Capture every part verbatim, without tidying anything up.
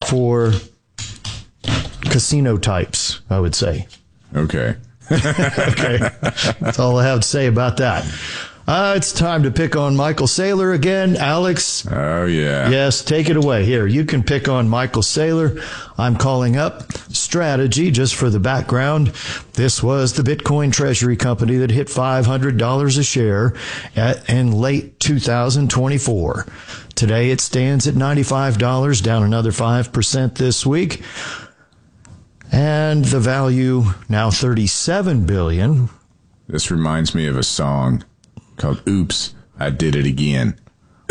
for casino types, I would say. Okay. Okay. That's all I have to say about that. Uh, it's time to pick on Michael Saylor again. Alex. Oh, yeah. Yes, take it away. Here, you can pick on Michael Saylor. I'm calling up Strategy just for the background. This was the Bitcoin Treasury Company that hit five hundred dollars a share at, in late two thousand twenty-four. Today it stands at ninety-five dollars, down another five percent this week. And the value now thirty-seven billion dollars. This reminds me of a song called Oops, I Did It Again.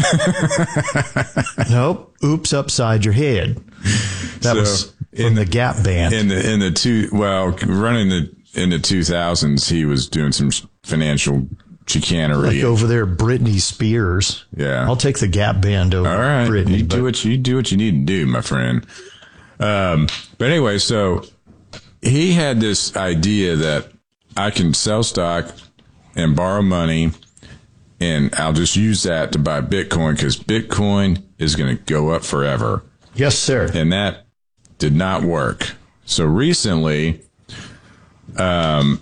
Nope. Oops, Upside Your Head. That So, was from in the Gap Band. In the in the two well, running the in the two thousands, he was doing some financial chicanery. Like over there, Britney Spears. Yeah. I'll take the Gap Band over All right, Britney. you but- do what you do what you need to do, my friend. Um, but anyway, so he had this idea that I can sell stock and borrow money, and I'll just use that to buy Bitcoin because Bitcoin is going to go up forever. Yes, sir. And that did not work. So recently, um,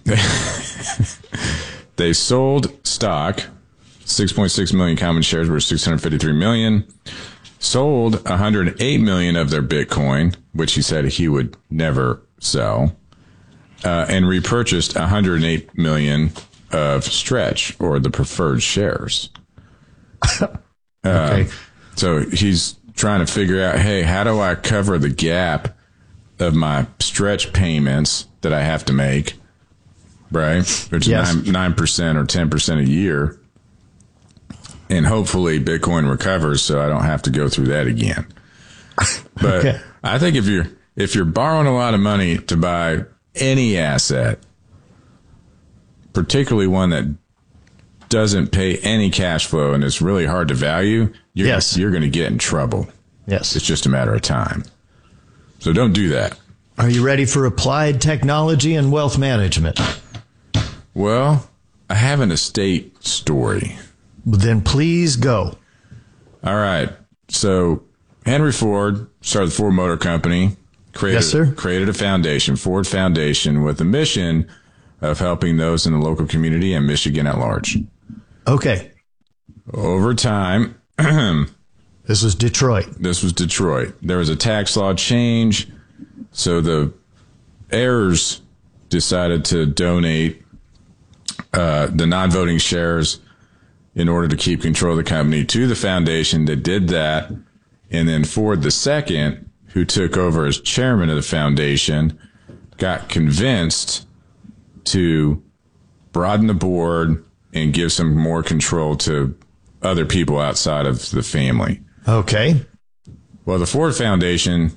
they sold stock, six point six million common shares worth six hundred fifty-three million, sold one hundred eight million of their Bitcoin, which he said he would never sell, uh, and repurchased one hundred eight million of Stretch, or the preferred shares. Okay. Uh, so he's trying to figure out, hey, how do I cover the gap of my Stretch payments that I have to make, right? Which Yes. is nine, nine percent or ten percent a year. And hopefully Bitcoin recovers so I don't have to go through that again. But Okay. I think if you're, if you're borrowing a lot of money to buy any asset, particularly one that doesn't pay any cash flow and is really hard to value, you're, Yes. you're going to get in trouble. Yes. It's just a matter of time. So don't do that. Are you ready for applied technology and wealth management? Well, I have an estate story. Then please go. All right. So Henry Ford started the Ford Motor Company, created, Yes, sir. created a foundation, Ford Foundation, with the mission of helping those in the local community and Michigan at large. Okay. Over time, This was Detroit. this was Detroit. There was a tax law change, so the heirs decided to donate uh, the non-voting shares in order to keep control of the company to the foundation that did that. And then Ford the second, who took over as chairman of the foundation, got convinced to broaden the board and give some more control to other people outside of the family. Okay. Well, the Ford Foundation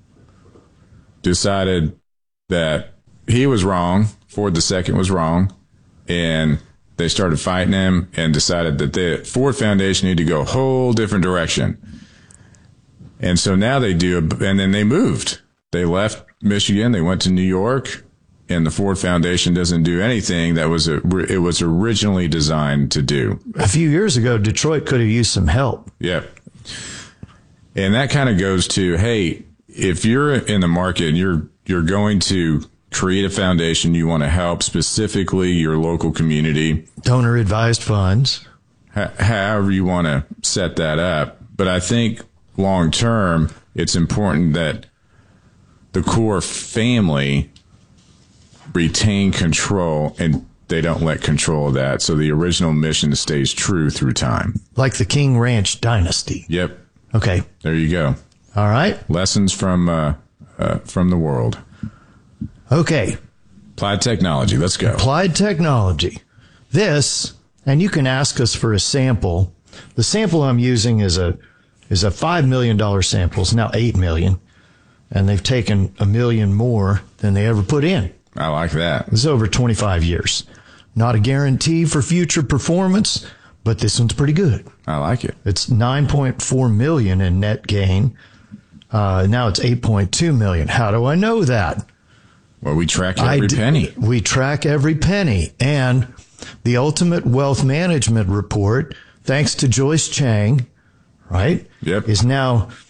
decided that he was wrong, Ford the second was wrong, and they started fighting him and decided that the Ford Foundation needed to go a whole different direction. And so now they do, and then they moved. They left Michigan, they went to New York, and the Ford Foundation doesn't do anything that was a, it was originally designed to do. A few years ago, Detroit could have used some help. Yep. And that kind of goes to, hey, if you're in the market and you're you're going to create a foundation, you want to help specifically your local community, Donor advised funds. ha- however you want to set that up. But I think long term, it's important that the core family retain control and they don't let control of that. So the original mission stays true through time. Like the King Ranch dynasty. Yep. Okay. There you go. All right. Lessons from, uh, uh, from the world. Okay. Applied technology. Let's go. Applied technology. This, and you can ask us for a sample. The sample I'm using is a is a five million dollars sample. It's now eight million dollars. And they've taken a million more than they ever put in. I like that. This is over twenty-five years. Not a guarantee for future performance, but this one's pretty good. I like it. It's nine point four million in net gain. Uh, now it's eight point two million. How do I know that? Well, we track I every d- penny. We track every penny. And the Ultimate Wealth Management Report, thanks to Joyce Chang, right? Yep. Is now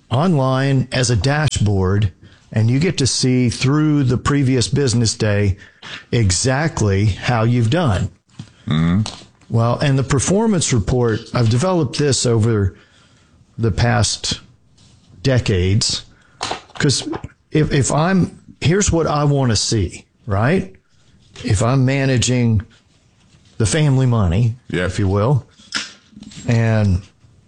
online as a dashboard, and you get to see through the previous business day exactly how you've done. Mm-hmm. Well, and the performance report, I've developed this over the past decades, because if, if I'm, here's what I want to see, right? If I'm managing the family money, yeah. if you will, and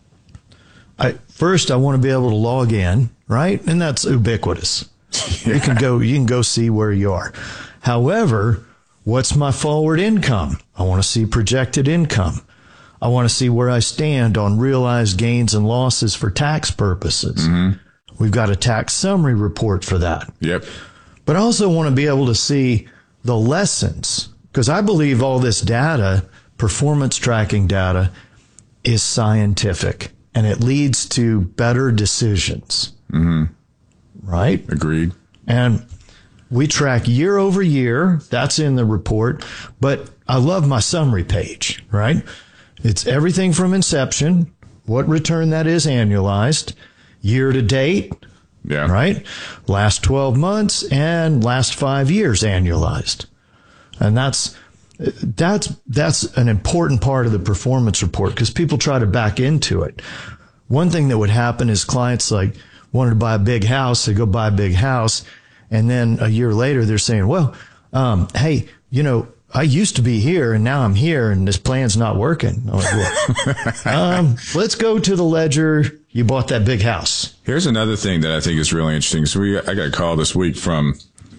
I first I want to be able to log in, right? And that's ubiquitous. Yeah. You can go, you can go see where you are. However, what's my forward income? I want to see projected income. I want to see where I stand on realized gains and losses for tax purposes. Mm-hmm. We've got a tax summary report for that. Yep. But I also want to be able to see the lessons, because I believe all this data, performance tracking data, is scientific, and it leads to better decisions. Mm-hmm. Right? Agreed. And we track year over year. That's in the report. But I love my summary page, right? It's everything from inception, what return that is annualized, year to date, yeah. right? Last twelve months and last five years annualized. And that's that's that's an important part of the performance report, because people try to back into it. One thing that would happen is clients like wanted to buy a big house, they go buy a big house, and then a year later they're saying, well, um, hey, you know, I used to be here and now I'm here and this plan's not working. I'm like, well, um, let's go to the ledger. You bought that big house. Here's another thing that I think is really interesting. So we, I got a call this week from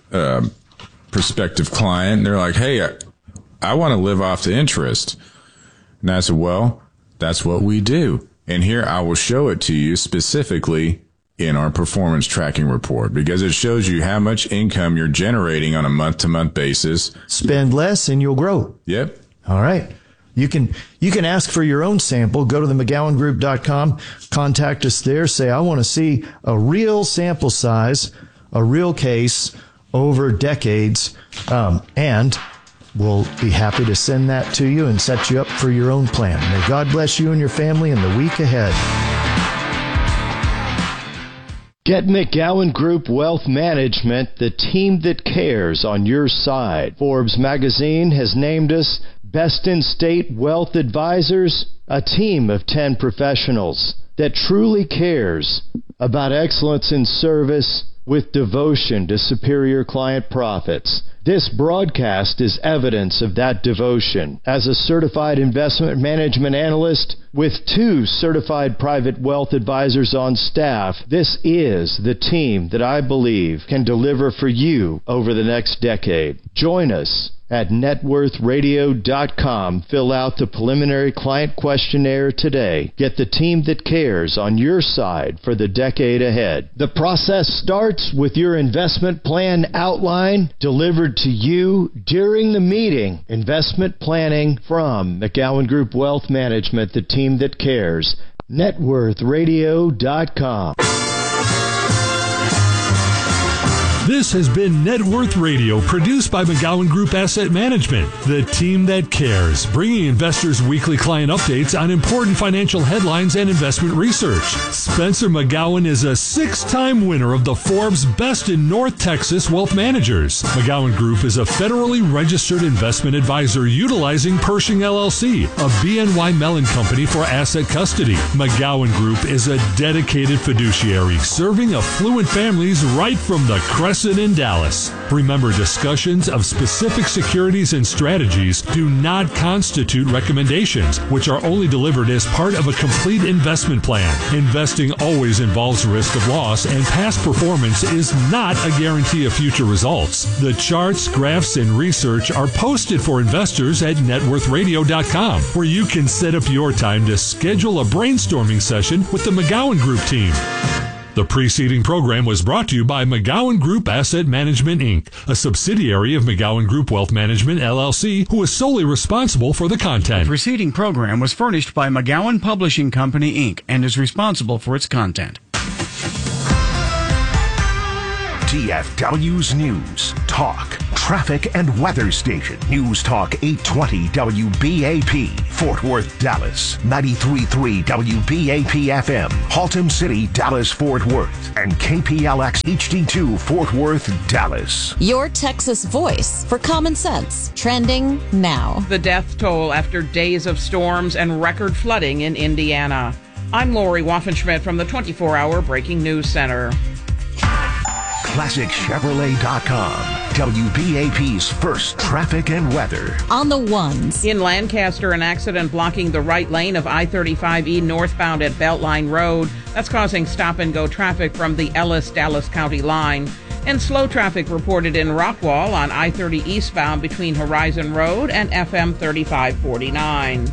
a prospective client, and they're like, hey, I, I want to live off the interest. And I said, well, that's what we do. And here I will show it to you specifically in our performance tracking report, because it shows you how much income you're generating on a month-to-month basis. Spend less and you'll grow. Yep. All right. You can you can ask for your own sample. Go to the McGowan Group dot com, contact us there, say, I want to see a real sample size, a real case over decades, um, and we'll be happy to send that to you and set you up for your own plan. May God bless you and your family in the week ahead. Get McGowan Group Wealth Management, the team that cares, on your side. Forbes magazine has named us Best in State Wealth Advisors, a team of ten professionals that truly cares about excellence in service with devotion to superior client profits. This broadcast is evidence of that devotion. As a certified investment management analyst with two certified private wealth advisors on staff, this is the team that I believe can deliver for you over the next decade. Join us at net worth radio dot com. Fill out the preliminary client questionnaire today. Get the team that cares on your side for the decade ahead. The process starts with your investment plan outline delivered to you during the meeting. Investment planning from McGowan Group Wealth Management, the team that cares. net worth radio dot com. This has been Net Worth Radio, produced by McGowan Group Asset Management, the team that cares, bringing investors weekly client updates on important financial headlines and investment research. Spencer McGowan is a six-time winner of the Forbes Best in North Texas Wealth Managers. McGowan Group is a federally registered investment advisor utilizing Pershing L L C, a B N Y Mellon company for asset custody. McGowan Group is a dedicated fiduciary serving affluent families right from the Crescent in Dallas. Remember, discussions of specific securities and strategies do not constitute recommendations, which are only delivered as part of a complete investment plan. Investing always involves risk of loss, and past performance is not a guarantee of future results. The charts, graphs, and research are posted for investors at net worth radio dot com, where you can set up your time to schedule a brainstorming session with the McGowan Group team. The preceding program was brought to you by McGowan Group Asset Management, Incorporated, a subsidiary of McGowan Group Wealth Management, L L C, who is solely responsible for the content. The preceding program was furnished by McGowan Publishing Company, Incorporated, and is responsible for its content. D F W's News, Talk, Traffic and Weather Station. News Talk eight twenty W B A P, Fort Worth, Dallas. ninety-three point three W B A P F M, Haltom City, Dallas, Fort Worth. And K P L X H D two, Fort Worth, Dallas. Your Texas voice for common sense. Trending now. The death toll after days of storms and record flooding in Indiana. I'm Lori Waffenschmidt from the twenty-four hour Breaking News Center. Classic Chevrolet dot com, W B A P's first traffic and weather. On the ones. In Lancaster, an accident blocking the right lane of I thirty-five E northbound at Beltline Road. That's causing stop-and-go traffic from the Ellis-Dallas County line. And slow traffic reported in Rockwall on I thirty eastbound between Horizon Road and F M thirty-five forty-nine.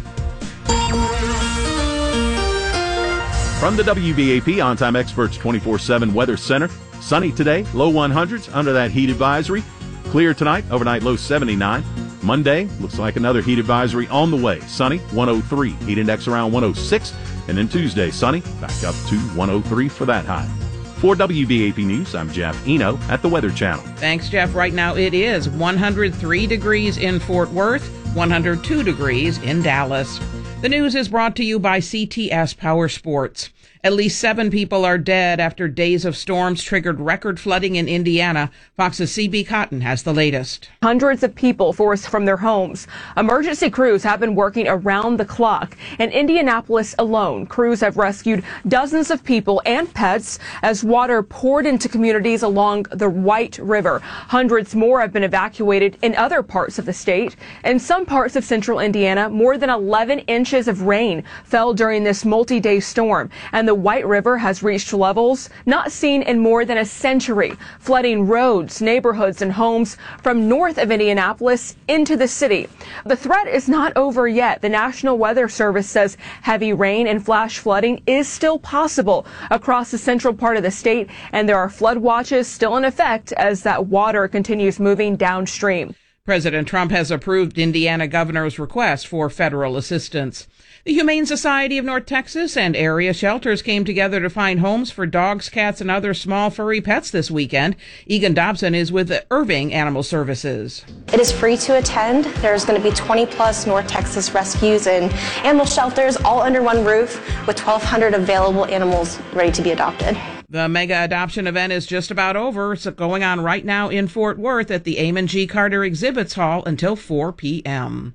From the W B A P On-Time Experts twenty-four seven Weather Center, sunny today, low one hundreds under that heat advisory. Clear tonight, overnight low seventy-nine. Monday, looks like another heat advisory on the way. Sunny, one oh three. Heat index around one oh six. And then Tuesday, sunny, back up to one oh three for that high. For W B A P News, I'm Jeff Eno at the Weather Channel. Thanks, Jeff. Right now it is one hundred three degrees in Fort Worth, one hundred two degrees in Dallas. The news is brought to you by C T S Power Sports. At least seven people are dead after days of storms triggered record flooding in Indiana. Fox's C B Cotton has the latest. Hundreds of people forced from their homes. Emergency crews have been working around the clock. In Indianapolis alone, crews have rescued dozens of people and pets as water poured into communities along the White River. Hundreds more have been evacuated in other parts of the state. In some parts of central Indiana, more than eleven inches of rain fell during this multi-day storm, and the White River has reached levels not seen in more than a century, flooding roads, neighborhoods, and homes from north of Indianapolis into the city. The threat is not over yet. The National Weather Service says heavy rain and flash flooding is still possible across the central part of the state, and there are flood watches still in effect as that water continues moving downstream. President Trump has approved Indiana governor's request for federal assistance. The Humane Society of North Texas and area shelters came together to find homes for dogs, cats, and other small furry pets this weekend. Egan Dobson is with Irving Animal Services. It is free to attend. There's going to be twenty plus North Texas rescues and animal shelters all under one roof with twelve hundred available animals ready to be adopted. The mega adoption event is just about over. It's going on right now in Fort Worth at the Amon G. Carter Exhibits Hall until four p.m.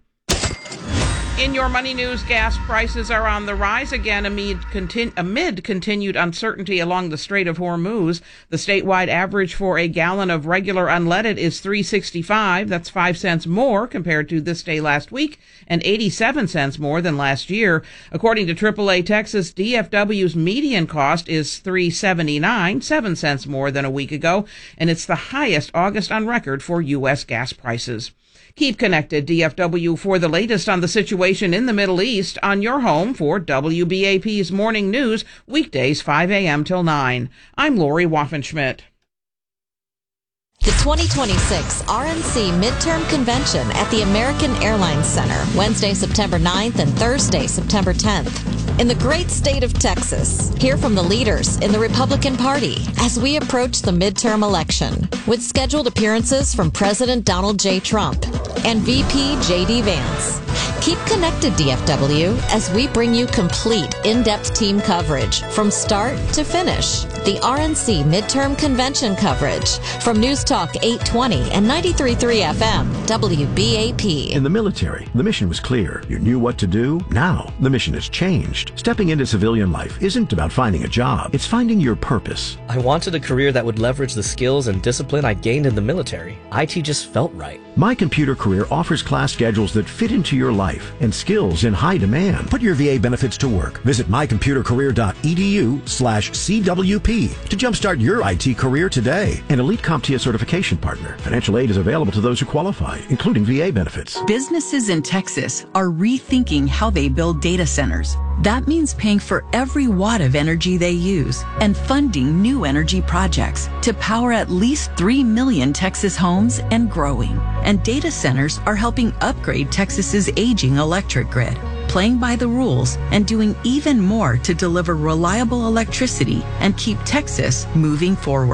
In your money news, gas prices are on the rise again amid, continu- amid continued uncertainty along the Strait of Hormuz. The statewide average for a gallon of regular unleaded is three sixty-five. That's five cents more compared to this day last week and eighty-seven cents more than last year. According to triple A Texas, D F W's median cost is three seventy-nine, seven cents more than a week ago, and it's the highest August on record for U S gas prices. Keep connected, D F W, for the latest on the situation in the Middle East on your home for W B A P's Morning News, weekdays five a.m. till nine. I'm Lori Waffenschmidt. The twenty twenty-six R N C Midterm Convention at the American Airlines Center, Wednesday, September ninth and Thursday, September tenth. In the great state of Texas, hear from the leaders in the Republican Party as we approach the midterm election with scheduled appearances from President Donald J. Trump and V P J D. Vance. Keep connected, D F W, as we bring you complete, in-depth team coverage from start to finish. The R N C Midterm Convention coverage from News Talk eight twenty and ninety-three point three F M, W B A P. In the military, the mission was clear. You knew what to do. Now, the mission has changed. Stepping into civilian life isn't about finding a job. It's finding your purpose. I wanted a career that would leverage the skills and discipline I gained in the military. I T just felt right. My Computer Career offers class schedules that fit into your life and skills in high demand. Put your V A benefits to work. Visit my computer career dot e d u slash C W P to jumpstart your I T career today. An Elite CompTIA certification partner. Financial aid is available to those who qualify, including V A benefits. Businesses in Texas are rethinking how they build data centers. That means paying for every watt of energy they use and funding new energy projects to power at least three million Texas homes and growing. And data centers are helping upgrade Texas's aging electric grid, playing by the rules and doing even more to deliver reliable electricity and keep Texas moving forward.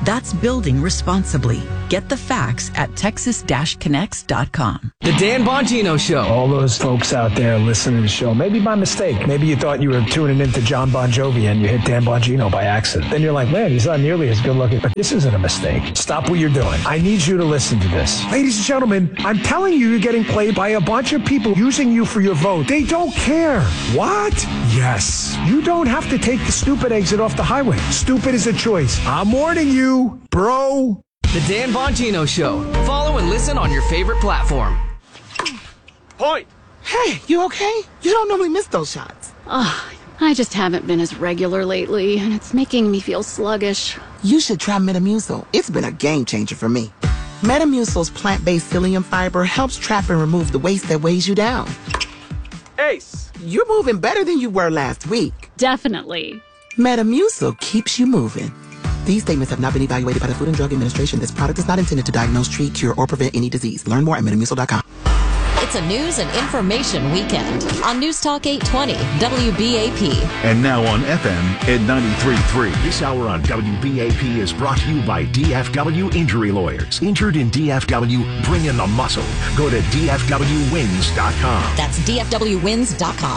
That's building responsibly. Get the facts at texas dash connects dot com. The Dan Bongino Show. All those folks out there listening to the show, maybe by mistake. Maybe you thought you were tuning into John Bon Jovi and you hit Dan Bongino by accident. Then you're like, man, he's not nearly as good looking. But this isn't a mistake. Stop what you're doing. I need you to listen to this. Ladies and gentlemen, I'm telling you, you're getting played by a bunch of people using you for your vote. They don't care. What? Yes. You don't have to take the stupid exit off the highway. Stupid is a choice. I'm warning you, bro. The Dan Bongino Show. Follow and listen on your favorite platform. Point. Hey, you okay? You don't normally miss those shots. Ugh, I just haven't been as regular lately, and it's making me feel sluggish. You should try Metamucil. It's been a game changer for me. Metamucil's plant-based psyllium fiber helps trap and remove the waste that weighs you down. Ace. You're moving better than you were last week. Definitely. Metamucil keeps you moving. These statements have not been evaluated by the Food and Drug Administration. This product is not intended to diagnose, treat, cure, or prevent any disease. Learn more at metamucil dot com. It's a news and information weekend on News Talk eight twenty W B A P. And now on F M at ninety-three point three. This hour on W B A P is brought to you by D F W Injury Lawyers. Injured in D F W, bring in the muscle. Go to D F W wins dot com. That's D F W wins dot com.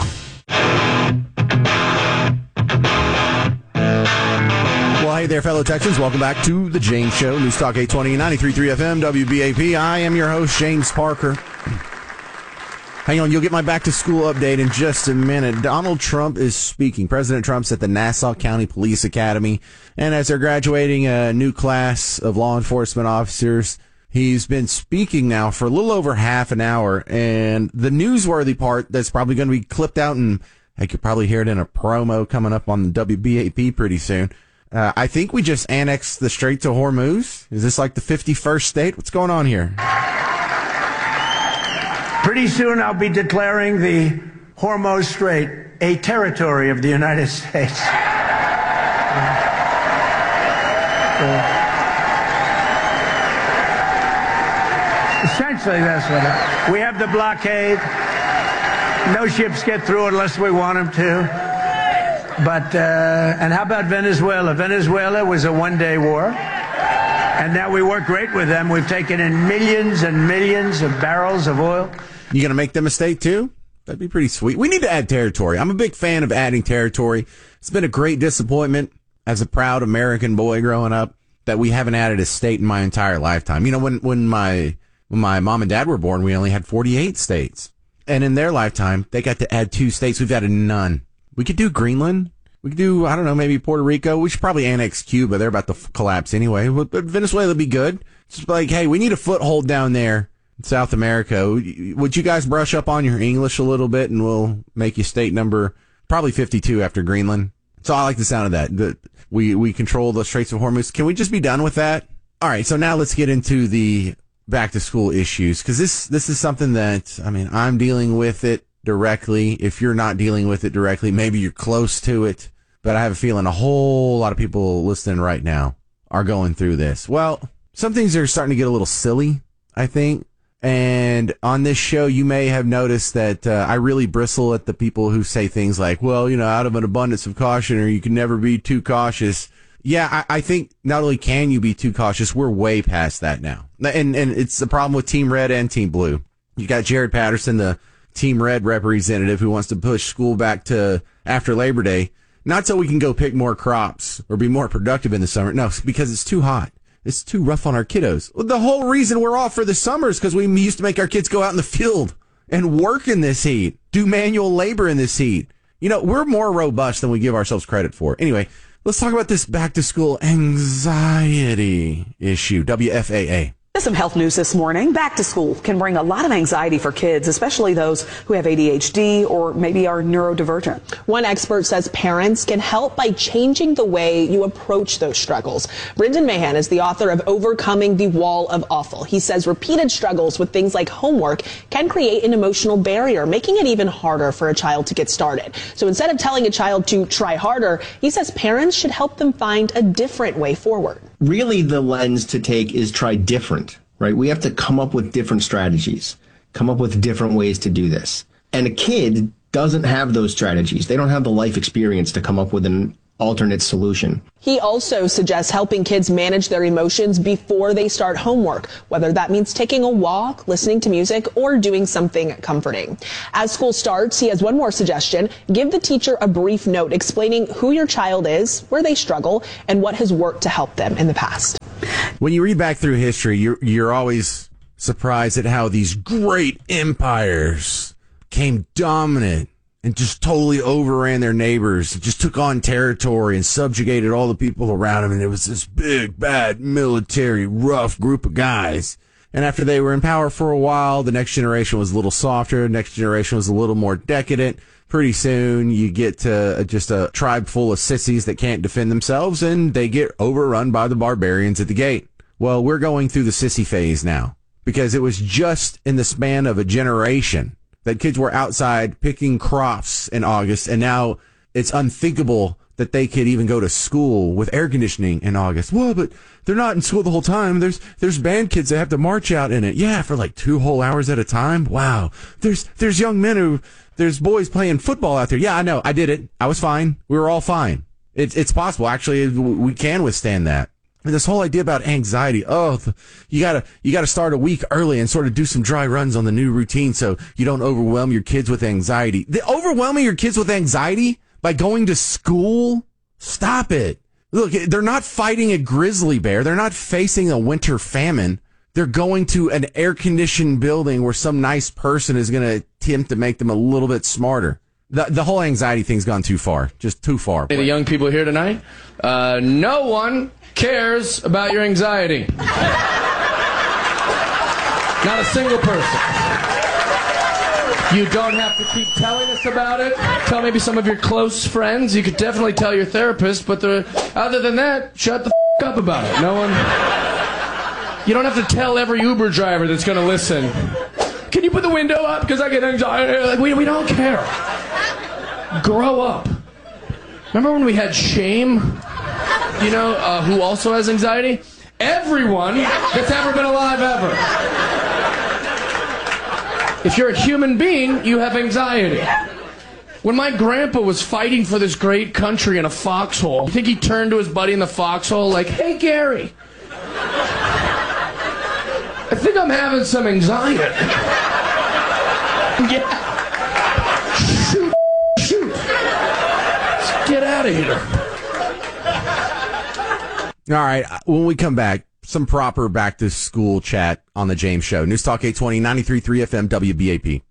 Well, hey there, fellow Texans. Welcome back to the James Show. News Talk eight twenty, ninety-three point three F M, W B A P. I am your host, James Parker. Hang on, you'll get my back-to-school update in just a minute. Donald Trump is speaking. President Trump's at the Nassau County Police Academy, and as they're graduating a new class of law enforcement officers, he's been speaking now for a little over half an hour, and the newsworthy part that's probably going to be clipped out, and I could probably hear it in a promo coming up on the W B A P pretty soon. Uh, I think we just annexed the Strait of Hormuz. Is this like the fifty-first state? What's going on here? Pretty soon I'll be declaring the Hormuz Strait a territory of the United States. Uh, essentially, that's what it is. We have the blockade. No ships get through unless we want them to. But, uh, and how about Venezuela? Venezuela was a one-day war. And now we work great with them. We've taken in millions and millions of barrels of oil. You going to make them a state, too? That'd be pretty sweet. We need to add territory. I'm a big fan of adding territory. It's been a great disappointment as a proud American boy growing up that we haven't added a state in my entire lifetime. You know, when, when my when my mom and dad were born, we only had forty-eight states. And in their lifetime, they got to add two states. We've added none. We could do Greenland. We could do, I don't know, maybe Puerto Rico. We should probably annex Cuba. They're about to f- collapse anyway. But, but Venezuela would be good. It's like, hey, we need a foothold down there in South America. Would you guys brush up on your English a little bit, and we'll make you state number probably fifty-two after Greenland. So I like the sound of that. that we, we control the Straits of Hormuz. Can we just be done with that? All right, so now let's get into the back-to-school issues, because this, this is something that, I mean, I'm dealing with it directly. If you're not dealing with it directly, maybe you're close to it. But I have a feeling a whole lot of people listening right now are going through this. Well, some things are starting to get a little silly, I think. And on this show, you may have noticed that uh, I really bristle at the people who say things like, well, you know, out of an abundance of caution, or you can never be too cautious. Yeah, I, I think not only can you be too cautious, we're way past that now. And, and it's the problem with Team Red and Team Blue. You got Jared Patterson, the Team Red representative, who wants to push school back to after Labor Day. Not so we can go pick more crops or be more productive in the summer. No, because it's too hot. It's too rough on our kiddos. The whole reason we're off for the summer is because we used to make our kids go out in the field and work in this heat, do manual labor in this heat. You know, we're more robust than we give ourselves credit for. Anyway, let's talk about this back-to-school anxiety issue, W F A A. Some health news this morning. Back to school can bring a lot of anxiety for kids, especially those who have A D H D or maybe are neurodivergent. One expert says parents can help by changing the way you approach those struggles. Brendan Mahan is the author of Overcoming the Wall of Awful. He says repeated struggles with things like homework can create an emotional barrier, making it even harder for a child to get started. So instead of telling a child to try harder, he says parents should help them find a different way forward. Really, the lens to take is try different, right? We have to come up with different strategies, come up with different ways to do this. And a kid doesn't have those strategies. They don't have the life experience to come up with an alternate solution. He also suggests helping kids manage their emotions before they start homework, whether that means taking a walk, listening to music, or doing something comforting. As school starts, he has one more suggestion. Give the teacher a brief note explaining who your child is, where they struggle, and what has worked to help them in the past. When you read back through history, you're, you're always surprised at how these great empires came dominant and just totally overran their neighbors, just took on territory and subjugated all the people around them. And it was this big, bad, military, rough group of guys. And after they were in power for a while, the next generation was a little softer. The next generation was a little more decadent. Pretty soon you get to just a tribe full of sissies that can't defend themselves, and they get overrun by the barbarians at the gate. Well, we're going through the sissy phase now, because it was just in the span of a generation that kids were outside picking crops in August, and now it's unthinkable that they could even go to school with air conditioning in August. Well, but they're not in school the whole time. There's there's band kids that have to march out in it. Yeah, for like two whole hours at a time. Wow. There's there's young men who, there's boys playing football out there. Yeah, I know. I did it. I was fine. We were all fine. It's it's possible. Actually, we can withstand that. And this whole idea about anxiety, oh, you gotta you gotta start a week early and sort of do some dry runs on the new routine so you don't overwhelm your kids with anxiety. The overwhelming your kids with anxiety by going to school? Stop it. Look, they're not fighting a grizzly bear. They're not facing a winter famine. They're going to an air-conditioned building where some nice person is going to attempt to make them a little bit smarter. The, the whole anxiety thing's gone too far. Just too far. Hey, the young people here tonight, uh, no one cares about your anxiety. Not a single person. You don't have to keep telling us about it. Tell maybe some of your close friends. You could definitely tell your therapist, but the, other than that, shut the f*** up about it. No one... You don't have to tell every Uber driver that's going to listen, can you put the window up because I get anxiety? Like, we, we don't care. Grow up. Remember when we had Shame? You know, uh, who also has anxiety? Everyone that's ever been alive ever. If you're a human being, you have anxiety. When my grandpa was fighting for this great country in a foxhole, I think he turned to his buddy in the foxhole like, hey, Gary, I think I'm having some anxiety. Yeah. Shoot, shoot. Let's get out of here. All right, when we come back, some proper back-to-school chat on the James Show. News Talk eight twenty, ninety-three point three F M, W B A P.